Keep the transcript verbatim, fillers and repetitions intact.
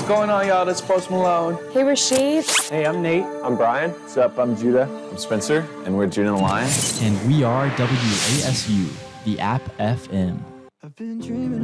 going on, y'all? This is Post Malone. Hey, Rashid. Hey, I'm Nate. I'm Brian. What's up? I'm Judah. I'm Spencer, and we're Judah and the Lion. And we are W A S U, the App F M. I've been dreaming